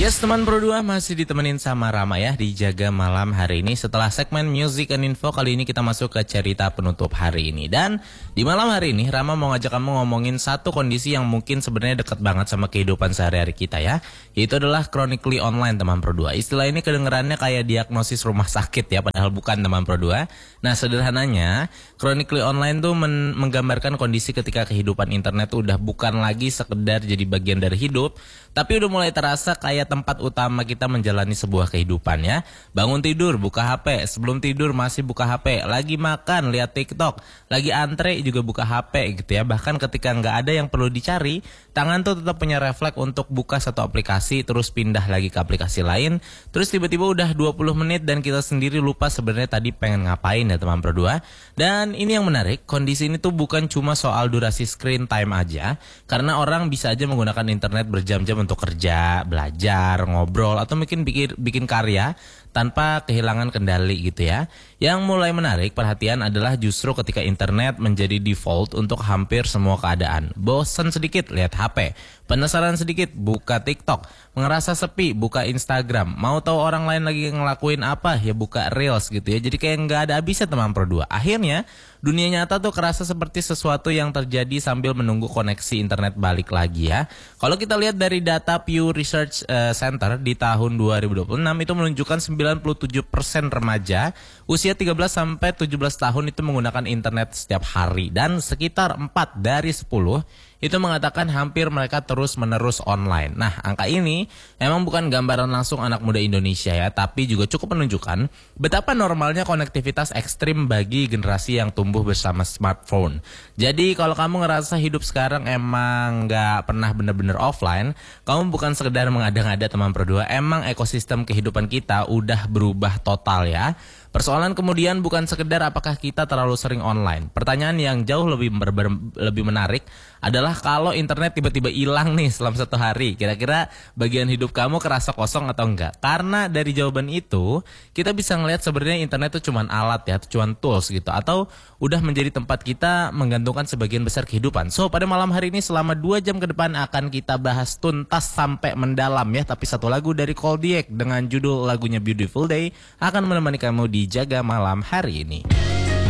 Yes, teman Pro 2 masih ditemenin sama Rama ya di Jaga Malam hari ini. Setelah segmen Music and Info, kali ini kita masuk ke cerita penutup hari ini. Dan di malam hari ini Rama mau ngajak kamu ngomongin satu kondisi yang mungkin sebenarnya dekat banget sama kehidupan sehari-hari kita ya. Yaitu adalah chronically online, teman Pro 2. Istilah ini kedengerannya kayak diagnosis rumah sakit ya, padahal bukan, teman Pro 2. Nah, sederhananya chronically online tuh menggambarkan kondisi ketika kehidupan internet tuh udah bukan lagi sekedar jadi bagian dari hidup, tapi udah mulai terasa kayak tempat utama kita menjalani sebuah kehidupan ya. Bangun tidur, buka HP, sebelum tidur masih buka HP, lagi makan, lihat TikTok, lagi antre juga buka HP gitu ya. Bahkan ketika nggak ada yang perlu dicari, tangan tuh tetap punya refleks untuk buka satu aplikasi, terus pindah lagi ke aplikasi lain, terus tiba-tiba udah 20 menit dan kita sendiri lupa sebenarnya tadi pengen ngapain ya, teman Pro 2. Dan ini yang menarik, kondisi ini tuh bukan cuma soal durasi screen time aja, karena orang bisa aja menggunakan internet berjam-jam untuk kerja, belajar, ngobrol, atau mungkin bikin karya tanpa kehilangan kendali gitu ya. Yang mulai menarik perhatian adalah justru ketika internet menjadi default untuk hampir semua keadaan. Bosan sedikit, lihat HP. Penasaran sedikit, buka TikTok. Ngerasa sepi, buka Instagram. Mau tahu orang lain lagi ngelakuin apa, ya buka Reels gitu ya. Jadi kayak nggak ada habisnya, teman Pro 2. Akhirnya dunia nyata tuh kerasa seperti sesuatu yang terjadi sambil menunggu koneksi internet balik lagi ya. Kalau kita lihat dari data Pew Research Center di tahun 2026 itu menunjukkan 97% remaja usia 13 sampai 17 tahun itu menggunakan internet setiap hari, dan sekitar 4 dari 10 itu mengatakan hampir mereka terus-menerus online. Nah, angka ini memang bukan gambaran langsung anak muda Indonesia ya, tapi juga cukup menunjukkan betapa normalnya konektivitas ekstrim bagi generasi yang tumbuh bersama smartphone. Jadi kalau kamu ngerasa hidup sekarang emang nggak pernah bener-bener offline, kamu bukan sekedar mengada-ngada, teman Pro 2. Emang ekosistem kehidupan kita udah berubah total ya. Persoalan kemudian bukan sekedar apakah kita terlalu sering online. Pertanyaan yang jauh lebih menarik adalah kalau internet tiba-tiba hilang nih selama 1 hari, kira-kira bagian hidup kamu kerasa kosong atau enggak? Karena dari jawaban itu kita bisa ngelihat sebenarnya internet itu cuma alat ya, cuma tools gitu, atau udah menjadi tempat kita menggantungkan sebagian besar kehidupan. So pada malam hari ini selama 2 jam ke depan akan kita bahas tuntas sampai mendalam ya. Tapi satu lagu dari Cold Diek dengan judul lagunya Beautiful Day akan menemani kamu di Jaga Malam hari ini.